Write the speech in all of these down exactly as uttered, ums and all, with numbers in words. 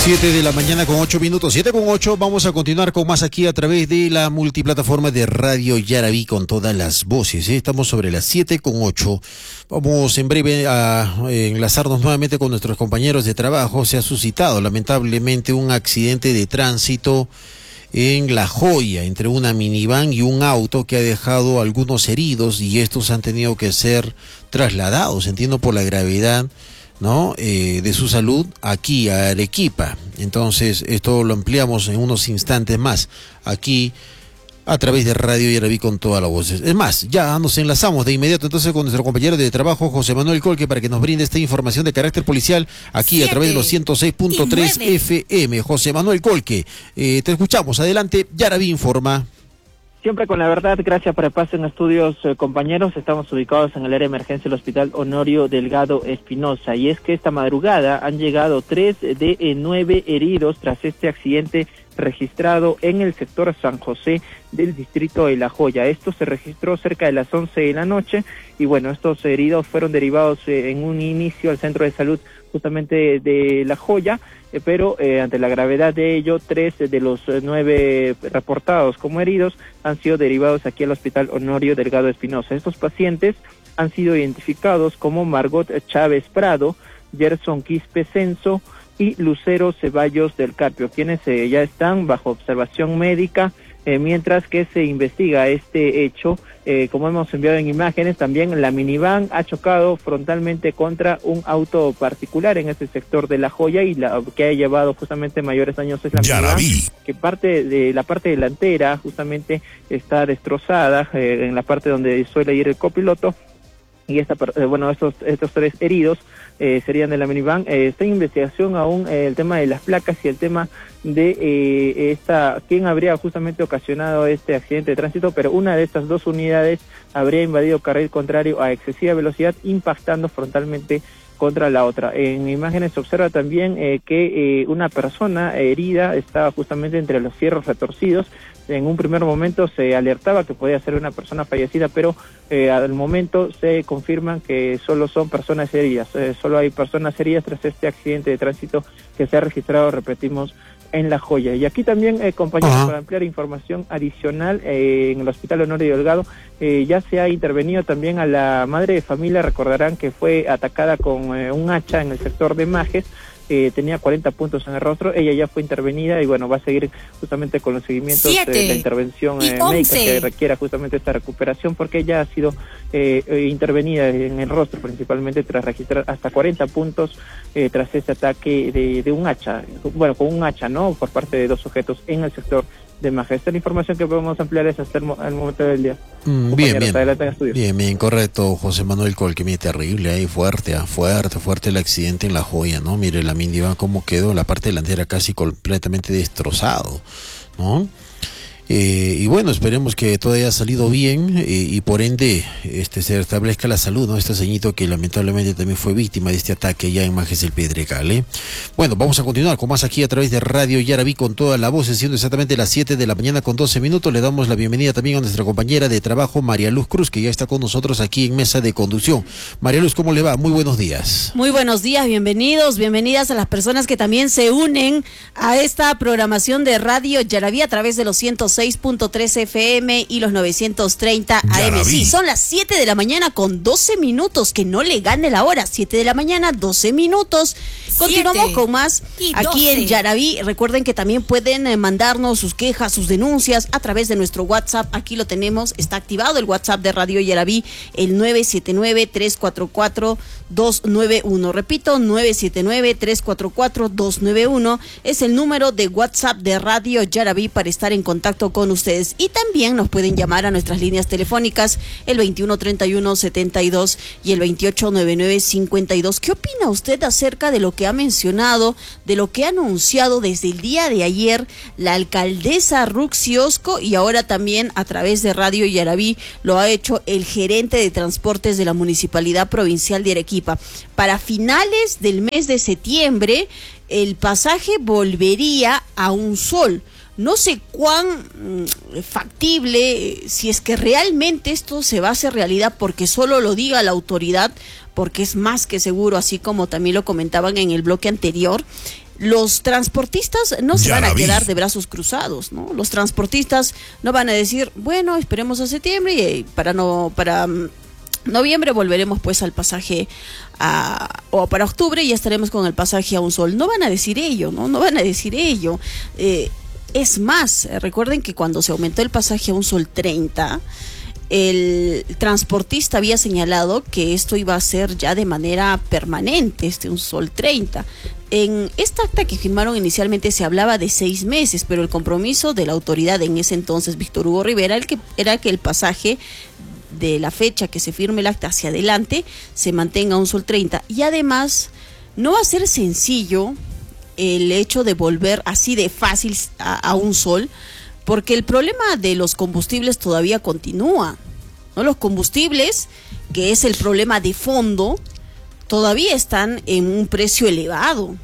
Siete de la mañana con ocho minutos, siete con ocho, vamos a continuar con más aquí a través de la multiplataforma de Radio Yaraví con todas las voces, ¿eh? Estamos sobre las siete con ocho, vamos en breve a enlazarnos nuevamente con nuestros compañeros de trabajo. Se ha suscitado lamentablemente un accidente de tránsito en La Joya, entre una minivan y un auto que ha dejado algunos heridos y estos han tenido que ser trasladados, entiendo por la gravedad, ¿no? Eh, de su salud aquí a Arequipa. Entonces esto lo ampliamos en unos instantes más aquí a través de Radio Yaraví con todas las voces. Es más, ya nos enlazamos de inmediato entonces con nuestro compañero de trabajo José Manuel Colque para que nos brinde esta información de carácter policial aquí Siete a través de los ciento seis punto tres F M. José Manuel Colque, eh, te escuchamos, adelante, Yaraví informa. Siempre con la verdad, gracias por el paso en estudios, eh, compañeros. Estamos ubicados en el área de emergencia del Hospital Honorio Delgado Espinosa. Y es que esta madrugada han llegado tres de eh, nueve heridos tras este accidente registrado en el sector San José del distrito de La Joya. Esto se registró cerca de las once de la noche y bueno, estos heridos fueron derivados eh, en un inicio al centro de salud justamente de La Joya, eh, pero eh, ante la gravedad de ello, tres de los eh, nueve reportados como heridos han sido derivados aquí al Hospital Honorio Delgado Espinosa. Estos pacientes han sido identificados como Margot Chávez Prado, Gerson Quispe Censo y Lucero Ceballos del Carpio, quienes eh, ya están bajo observación médica, eh, mientras que se investiga este hecho. Eh, como hemos enviado en imágenes, también la minivan ha chocado frontalmente contra un auto particular en este sector de La Joya y la que ha llevado justamente mayores daños es la minivan, que parte de la parte delantera justamente está destrozada, eh, en la parte donde suele ir el copiloto. Y esta, eh, bueno, estos estos tres heridos eh, serían de la minivan. Eh, está en investigación aún eh, el tema de las placas y el tema de eh, esta quién habría justamente ocasionado este accidente de tránsito, pero una de estas dos unidades habría invadido carril contrario a excesiva velocidad, impactando frontalmente contra la otra. En imágenes se observa también eh, que eh, una persona herida estaba justamente entre los fierros retorcidos. En un primer momento se alertaba que podía ser una persona fallecida, pero eh, al momento se confirman que solo son personas heridas. Eh, solo hay personas heridas tras este accidente de tránsito que se ha registrado, repetimos, en La Joya. Y aquí también, eh, compañeros, uh-huh. para ampliar información adicional, eh, en el Hospital Honorio Delgado eh, ya se ha intervenido también a la madre de familia. Recordarán que fue atacada con eh, un hacha en el sector de Majes. Eh, tenía cuarenta puntos en el rostro, ella ya fue intervenida y bueno, va a seguir justamente con los seguimientos de eh, la intervención eh, médica que requiera justamente esta recuperación, porque ella ha sido eh, eh, intervenida en el rostro principalmente tras registrar hasta cuarenta puntos eh, tras este ataque de, de un hacha, bueno, con un hacha, ¿no?, por parte de dos sujetos en el sector de Majes. Esta es la información que podemos ampliar es hasta el, mo el momento del día. Mm, bien, bien. Bien, bien, correcto, José Manuel Colque. Mire, terrible, ahí fuerte, fuerte, fuerte el accidente en La Joya, ¿no? Mire, la minivan cómo quedó, la parte delantera casi completamente destrozado, ¿no? Eh, y bueno, esperemos que todo haya salido bien eh, y por ende este se restablezca la salud, ¿no? Este ceñito que lamentablemente también fue víctima de este ataque allá en Majes del Pedregal, ¿eh? Bueno, vamos a continuar con más aquí a través de Radio Yaraví con toda la voz, siendo exactamente las siete de la mañana con doce minutos. Le damos la bienvenida también a nuestra compañera de trabajo, María Luz Cruz, que ya está con nosotros aquí en Mesa de Conducción. María Luz, ¿cómo le va? Muy buenos días. Muy buenos días, bienvenidos, bienvenidas a las personas que también se unen a esta programación de Radio Yaraví a través de los ciento seis punto tres F M y los novecientos treinta A M. Sí, son las siete de la mañana con doce minutos, que no le gane la hora, siete de la mañana, doce minutos. Continuamos con más aquí en Yaraví. Recuerden que también pueden eh, mandarnos sus quejas, sus denuncias a través de nuestro WhatsApp. Aquí lo tenemos, está activado el WhatsApp de Radio Yaraví, el nueve siete nueve, tres cuatro cuatro, dos nueve uno. Repito, nueve siete nueve, tres cuatro cuatro, dos nueve uno es el número de WhatsApp de Radio Yaraví para estar en contacto con ustedes. Y también nos pueden llamar a nuestras líneas telefónicas, el veintiuno treinta y uno setenta y dos y el veintiocho noventa y nueve cincuenta y dos. ¿Qué opina usted acerca de lo que ha mencionado, de lo que ha anunciado desde el día de ayer la alcaldesa Ruxy Osco, y ahora también a través de Radio Yaraví lo ha hecho el gerente de transportes de la Municipalidad Provincial de Arequipa? Para finales del mes de septiembre, el pasaje volvería a un sol. No sé cuán mm, factible, si es que realmente esto se va a hacer realidad porque solo lo diga la autoridad, porque es más que seguro, así como también lo comentaban en el bloque anterior, los transportistas no se Ya van a la vi. quedar de brazos cruzados, ¿no? Los transportistas no van a decir, bueno, esperemos a septiembre y para no para um, noviembre volveremos pues al pasaje a, o para octubre y ya estaremos con el pasaje a un sol. No van a decir ello, ¿no? No van a decir ello. Eh, es más, eh, recuerden que cuando se aumentó el pasaje a un sol treinta, el transportista había señalado que esto iba a ser ya de manera permanente, este un sol treinta. En esta acta que firmaron inicialmente se hablaba de seis meses, pero el compromiso de la autoridad en ese entonces, Víctor Hugo Rivera, el que, era que el pasaje de la fecha que se firme el acta hacia adelante se mantenga a un sol treinta. Y además, no va a ser sencillo el hecho de volver así de fácil a, a un sol, porque el problema de los combustibles todavía continúa, ¿no? Los combustibles, que es el problema de fondo, todavía están en un precio elevado.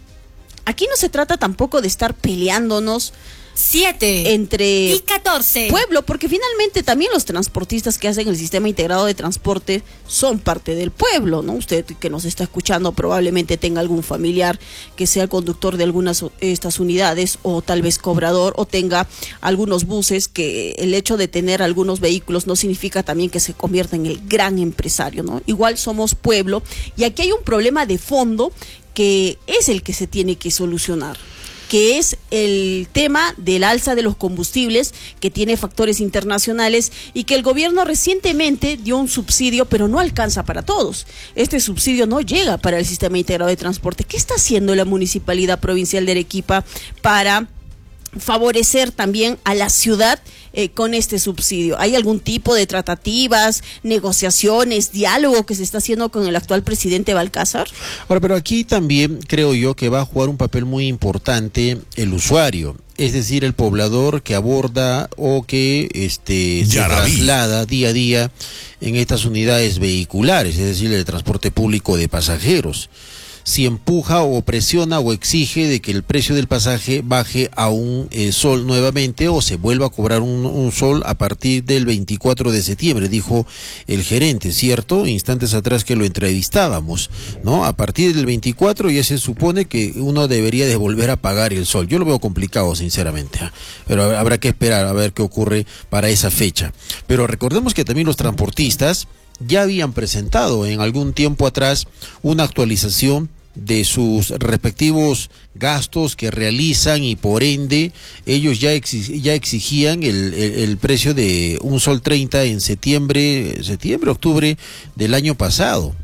Aquí no se trata tampoco de estar peleándonos siete entre y catorce pueblo, porque finalmente también los transportistas que hacen el sistema integrado de transporte son parte del pueblo, ¿no? Usted que nos está escuchando probablemente tenga algún familiar que sea conductor de algunas de estas unidades o tal vez cobrador o tenga algunos buses, que el hecho de tener algunos vehículos no significa también que se convierta en el gran empresario, ¿no? Igual somos pueblo y aquí hay un problema de fondo que es el que se tiene que solucionar, que es el tema del alza de los combustibles, que tiene factores internacionales y que el gobierno recientemente dio un subsidio, pero no alcanza para todos. Este subsidio no llega para el sistema integrado de transporte. ¿Qué está haciendo la Municipalidad Provincial de Arequipa para favorecer también a la ciudad eh, con este subsidio? ¿Hay algún tipo de tratativas, negociaciones, diálogo que se está haciendo con el actual presidente Balcázar? Ahora, pero aquí también creo yo que va a jugar un papel muy importante el usuario, es decir, el poblador que aborda o que este se traslada día a día en estas unidades vehiculares, es decir, el transporte público de pasajeros. Si empuja o presiona o exige de que el precio del pasaje baje a un eh, sol nuevamente o se vuelva a cobrar un, un sol a partir del veinticuatro de septiembre, dijo el gerente, ¿cierto? Instantes atrás que lo entrevistábamos, ¿no? A partir del veinticuatro ya se supone que uno debería de volver a pagar el sol. Yo lo veo complicado, sinceramente, ¿eh? Pero habrá que esperar a ver qué ocurre para esa fecha. Pero recordemos que también los transportistas ya habían presentado en algún tiempo atrás una actualización de sus respectivos gastos que realizan y por ende ellos ya, exig ya exigían el, el, el precio de un sol treinta en septiembre, septiembre, octubre del año pasado.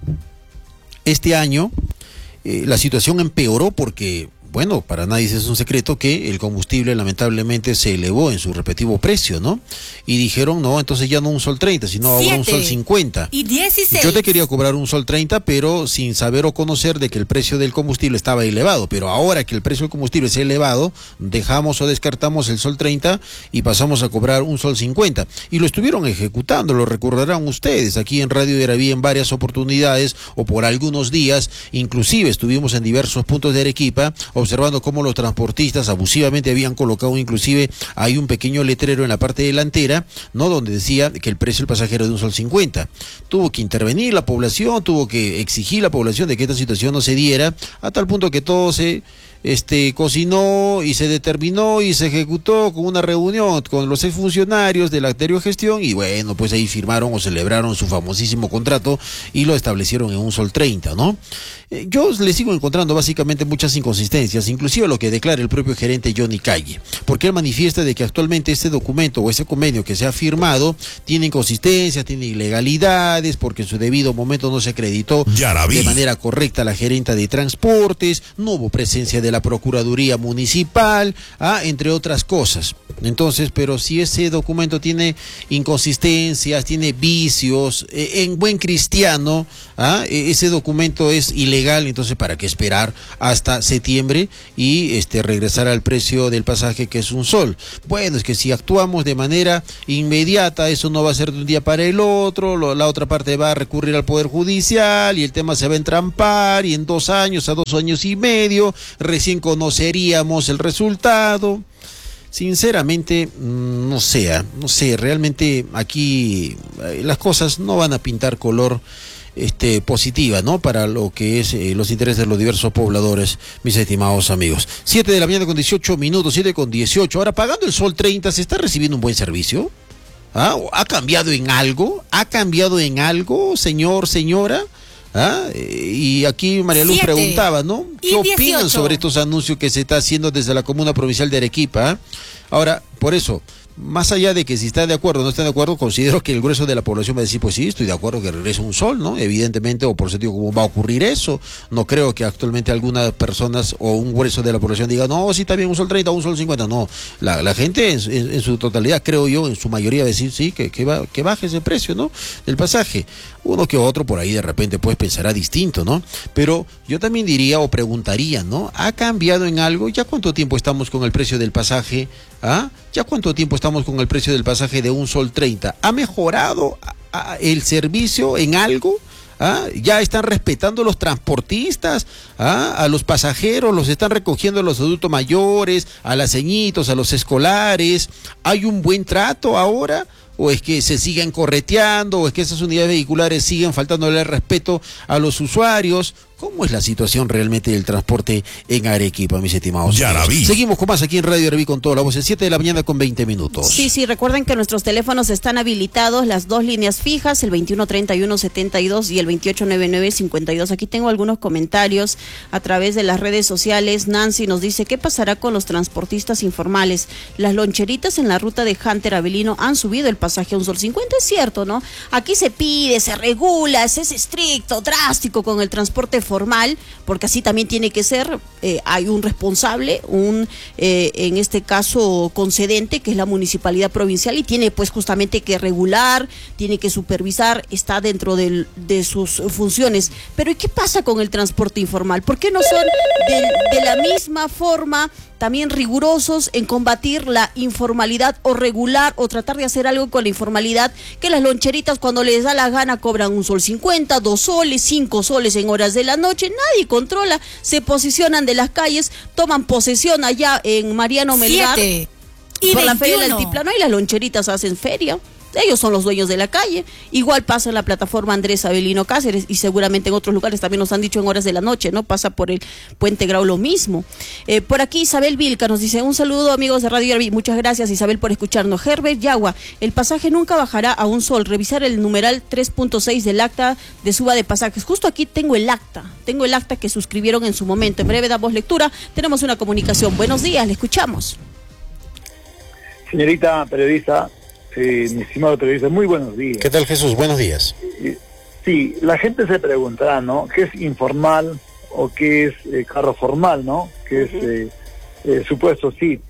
Este año eh, la situación empeoró porque, bueno, para nadie es un secreto que el combustible lamentablemente se elevó en su respectivo precio, ¿no? Y dijeron, no, entonces ya no un sol treinta, sino ahora un sol cincuenta. Y dieciséis. Yo te quería cobrar un sol treinta, pero sin saber o conocer de que el precio del combustible estaba elevado. Pero ahora que el precio del combustible se ha elevado, dejamos o descartamos el sol treinta y pasamos a cobrar un sol cincuenta. Y lo estuvieron ejecutando, lo recordarán ustedes, aquí en Radio Yaraví en varias oportunidades o por algunos días, inclusive estuvimos en diversos puntos de Arequipa observando cómo los transportistas abusivamente habían colocado, inclusive hay un pequeño letrero en la parte delantera, ¿no? Donde decía que el precio del pasajero de un sol cincuenta. Tuvo que intervenir la población, tuvo que exigir la población de que esta situación no se diera, a tal punto que todo se este cocinó y se determinó y se ejecutó con una reunión con los exfuncionarios de la anterior gestión y bueno, pues ahí firmaron o celebraron su famosísimo contrato y lo establecieron en un sol treinta, ¿no? Eh, yo le sigo encontrando básicamente muchas inconsistencias, inclusive lo que declara el propio gerente Johnny Calle, porque él manifiesta de que actualmente este documento o ese convenio que se ha firmado tiene inconsistencias, tiene ilegalidades, porque en su debido momento no se acreditó de manera correcta la gerenta de transportes, no hubo presencia de de la Procuraduría Municipal, ¿ah? Entre otras cosas. Entonces, pero si ese documento tiene inconsistencias, tiene vicios, eh, en buen cristiano, ¿ah? Ese documento es ilegal, entonces ¿para qué esperar hasta septiembre y este regresar al precio del pasaje que es un sol? Bueno, es que si actuamos de manera inmediata, eso no va a ser de un día para el otro, lo, la otra parte va a recurrir al Poder Judicial y el tema se va a entrampar y en dos años, a dos años y medio, recién conoceríamos el resultado. Sinceramente, no sé, no sé, realmente aquí las cosas no van a pintar color este, positiva, ¿no? Para lo que es eh, los intereses de los diversos pobladores, mis estimados amigos. siete de la mañana con dieciocho minutos, siete con dieciocho. Ahora, pagando el sol treinta, ¿se está recibiendo un buen servicio? ¿Ah? ¿Ha cambiado en algo? ¿Ha cambiado en algo, señor, señora? ¿Ah? Y aquí María Luz Siete. preguntaba, ¿no? ¿Qué opinan dieciocho. Sobre estos anuncios que se está haciendo desde la Comuna Provincial de Arequipa? ¿Ah? Ahora, por eso, más allá de que si está de acuerdo o no está de acuerdo, considero que el grueso de la población va a decir, pues sí, estoy de acuerdo que regrese un sol, ¿no? Evidentemente, o por sentido común va a ocurrir eso. No creo que actualmente algunas personas o un grueso de la población diga, no, sí está bien un sol treinta, un sol cincuenta. No, la, la gente en, en, en su totalidad, creo yo, en su mayoría va a decir, sí, que, que, va, que baje ese precio, ¿no? Del pasaje. Uno que otro por ahí de repente pues pensará distinto, ¿no? Pero yo también diría o preguntaría, ¿no? ¿Ha cambiado en algo? ¿Ya cuánto tiempo estamos con el precio del pasaje? ¿Ah? ¿Ya cuánto tiempo estamos con el precio del pasaje de un sol treinta? ¿Ha mejorado a, a, el servicio en algo? ¿Ah? ¿Ya están respetando los transportistas? ¿Ah? A los pasajeros, los están recogiendo a los adultos mayores, a las ceñitos, a los escolares. ¿Hay un buen trato ahora? ¿O es que se siguen correteando? ¿O es que esas unidades vehiculares siguen faltándole el respeto a los usuarios? ¿Cómo es la situación realmente del transporte en Arequipa, mis estimados? Yaraví. Seguimos con más aquí en Radio Yaraví con toda la voz, siete de la mañana con veinte minutos. Sí, sí, recuerden que nuestros teléfonos están habilitados, las dos líneas fijas, el veintiuno treinta y uno setenta y dos y el veintiocho noventa y nueve cincuenta y dos. Aquí tengo algunos comentarios a través de las redes sociales. Nancy nos dice, ¿qué pasará con los transportistas informales? Las loncheritas en la ruta de Hunter Avelino han subido el pasaje a un sol cincuenta, es cierto, ¿no? Aquí se pide, se regula, se es estricto, drástico con el transporte formal, porque así también tiene que ser. Eh, hay un responsable, un eh, en este caso concedente, que es la municipalidad provincial, y tiene pues justamente que regular, tiene que supervisar, está dentro del, de sus funciones. Pero ¿y qué pasa con el transporte informal? ¿Por qué no son de, de la misma forma también rigurosos en combatir la informalidad o regular o tratar de hacer algo con la informalidad, que las loncheritas cuando les da la gana cobran un sol cincuenta, dos soles, cinco soles en horas de la noche? Nadie controla, se posicionan de las calles, toman posesión allá en Mariano Melgar y por la feria del Altiplano, y las loncheritas hacen feria. Ellos son los dueños de la calle. Igual pasa en la plataforma Andrés Avelino Cáceres, y seguramente en otros lugares también nos han dicho en horas de la noche, ¿no? Pasa por el Puente Grau lo mismo. Eh, por aquí Isabel Vilca nos dice, un saludo amigos de Radio Yaraví. Muchas gracias Isabel por escucharnos. Herbert Yagua, el pasaje nunca bajará a un sol. Revisar el numeral tres punto seis del acta de suba de pasajes. Justo aquí tengo el acta, tengo el acta que suscribieron en su momento. En breve damos lectura. Tenemos una comunicación. Buenos días, le escuchamos. Señorita periodista, Eh, mi estimado periodista, muy buenos días. ¿Qué tal, Jesús? Buenos días. Sí, la gente se preguntará, ¿no? ¿Qué es informal o qué es eh, carro formal, ¿no? ¿Qué es eh, eh, supuesto? Sí.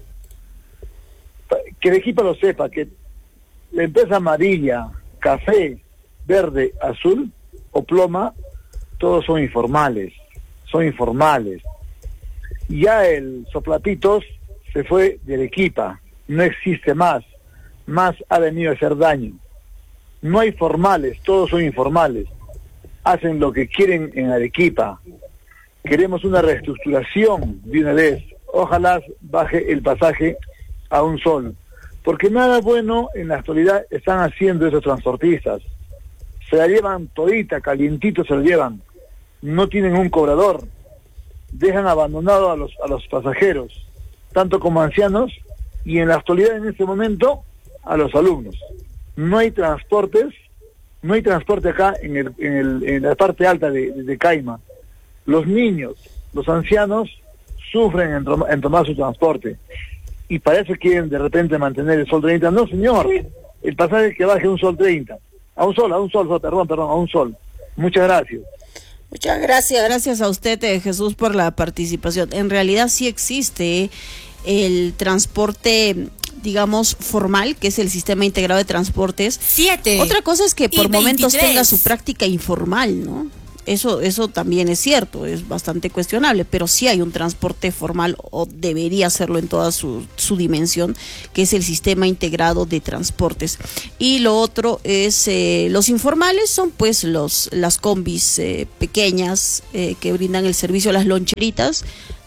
Que el equipo lo sepa, que la empresa amarilla, café, verde, azul o ploma, todos son informales, son informales. Ya el soplatitos se fue de Arequipa, no existe más. Más ha venido a hacer daño. No hay formales, todos son informales. Hacen lo que quieren en Arequipa. Queremos una reestructuración de una vez. Ojalá baje el pasaje a un sol. Porque nada bueno en la actualidad están haciendo esos transportistas. Se la llevan todita, calientito se la llevan. No tienen un cobrador. Dejan abandonado a los, a los pasajeros, tanto como ancianos, y en la actualidad en este momento a los alumnos. No hay transportes, no hay transporte acá en, el, en, el, en la parte alta de, de, de Caima. Los niños, los ancianos sufren en, en tomar su transporte, y para eso quieren de repente mantener el sol treinta. No, señor, el pasaje que baje un sol treinta, a un sol, a un sol, perdón, perdón, a un sol. Muchas gracias. Muchas gracias, gracias a usted, eh, Jesús, por la participación. En realidad sí existe el transporte, digamos, formal, que es el sistema integrado de transportes. Siete. Otra cosa es que por y momentos veintitrés. tenga su práctica informal, ¿no? Eso, eso también es cierto, es bastante cuestionable, pero sí hay un transporte formal, o debería serlo en toda su, su dimensión, que es el sistema integrado de transportes. Y lo otro es, eh, los informales son pues los las combis eh, pequeñas eh, que brindan el servicio a las loncheritas,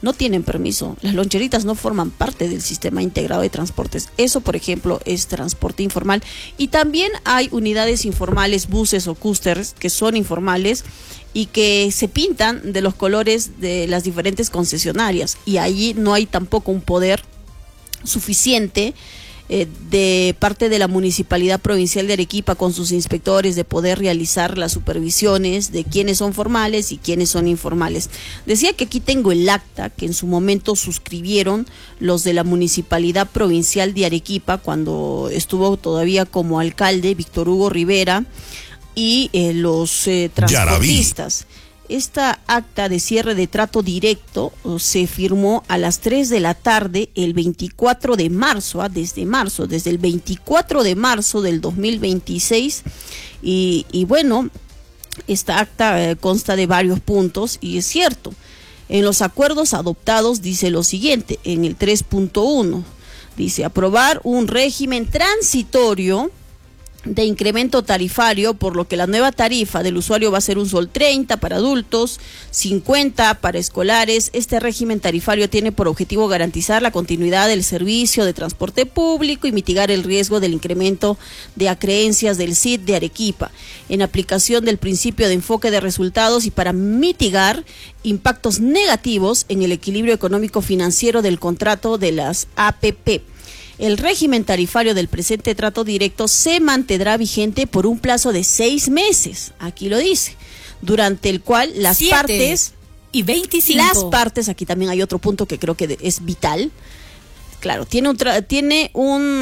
no tienen permiso. Las loncheritas no forman parte del sistema integrado de transportes. Eso, por ejemplo, es transporte informal. Y también hay unidades informales, buses o cústers, que son informales y que se pintan de los colores de las diferentes concesionarias. Y allí no hay tampoco un poder suficiente eh, de parte de la Municipalidad Provincial de Arequipa con sus inspectores de poder realizar las supervisiones de quiénes son formales y quiénes son informales. Decía que aquí tengo el acta que en su momento suscribieron los de la Municipalidad Provincial de Arequipa cuando estuvo todavía como alcalde Víctor Hugo Rivera y eh, los eh, transportistas. Esta acta de cierre de trato directo se firmó a las tres de la tarde el veinticuatro de marzo, ¿eh? desde marzo, desde el veinticuatro de marzo del dos mil veintiséis y, y bueno, esta acta eh, consta de varios puntos y es cierto, en los acuerdos adoptados dice lo siguiente, en el tres punto uno, dice aprobar un régimen transitorio de incremento tarifario, por lo que la nueva tarifa del usuario va a ser un sol treinta para adultos, cincuenta para escolares. Este régimen tarifario tiene por objetivo garantizar la continuidad del servicio de transporte público y mitigar el riesgo del incremento de acreencias del C I D de Arequipa, en aplicación del principio de enfoque de resultados y para mitigar impactos negativos en el equilibrio económico financiero del contrato de las A P P. El régimen tarifario del presente trato directo se mantendrá vigente por un plazo de seis meses, aquí lo dice, durante el cual las Siete partes y veinticinco. Las partes, aquí también hay otro punto que creo que es vital. Claro, tiene un tra- tiene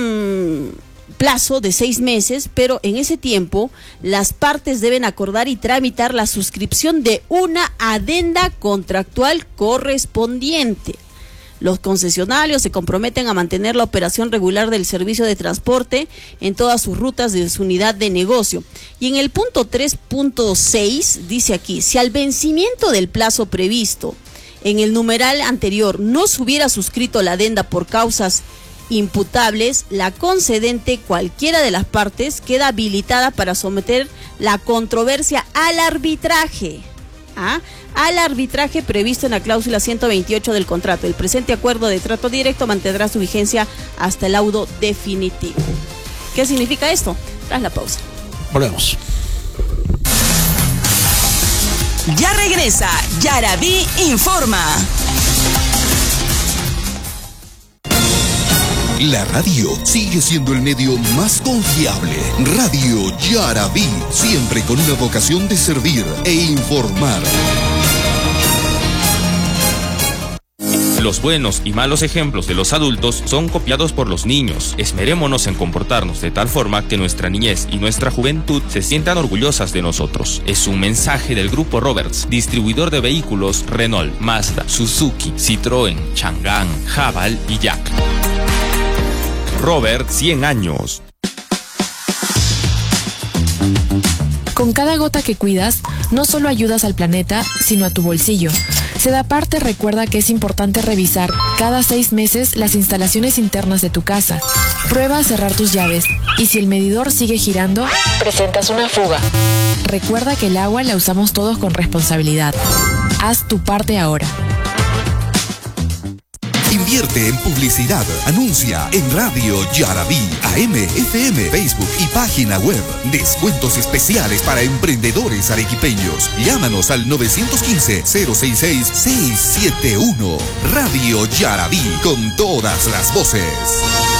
un plazo de seis meses, pero en ese tiempo las partes deben acordar y tramitar la suscripción de una adenda contractual correspondiente. Los concesionarios se comprometen a mantener la operación regular del servicio de transporte en todas sus rutas de su unidad de negocio. Y en el punto tres punto seis dice aquí, si al vencimiento del plazo previsto en el numeral anterior no se hubiera suscrito la adenda por causas imputables, la concedente, cualquiera de las partes, queda habilitada para someter la controversia al arbitraje. ¿Ah? al arbitraje previsto en la cláusula ciento veintiocho del contrato. El presente acuerdo de trato directo mantendrá su vigencia hasta el laudo definitivo. ¿Qué significa esto? Tras la pausa. Volvemos. Ya regresa Yarabí Informa. La radio sigue siendo el medio más confiable. Radio Yarabí, siempre con una vocación de servir e informar. Los buenos y malos ejemplos de los adultos son copiados por los niños. Esmerémonos en comportarnos de tal forma que nuestra niñez y nuestra juventud se sientan orgullosas de nosotros. Es un mensaje del Grupo Roberts, distribuidor de vehículos Renault, Mazda, Suzuki, Citroën, Chang'an, Haval y Jack. Robert, cien años. Con cada gota que cuidas, no solo ayudas al planeta, sino a tu bolsillo. Sedaparte recuerda que es importante revisar cada seis meses las instalaciones internas de tu casa. Prueba a cerrar tus llaves y si el medidor sigue girando, presentas una fuga. Recuerda que el agua la usamos todos con responsabilidad. Haz tu parte ahora. Invierte en publicidad. Anuncia en Radio Yarabí, A M, F M, Facebook y página web. Descuentos especiales para emprendedores arequipeños. Llámanos al nueve uno cinco, cero seis seis, seis siete uno. Radio Yarabí, con todas las voces.